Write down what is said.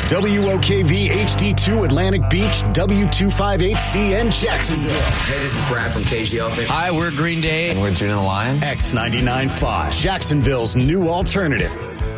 WOKV HD2 Atlantic Beach, W258CN Jacksonville. Hey, this is Brad from Cage the Elephant. Hi, we're Green Day. And we're Juno the Lion. X99.5, Jacksonville's new alternative.